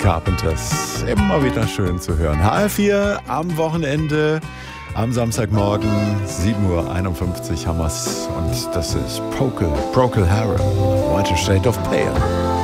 Carpenters. Immer wieder schön zu hören. HR4 am Wochenende, am Samstagmorgen, 7:51 Uhr haben wir's. Und das ist Procol Harum, White Shade of Pale.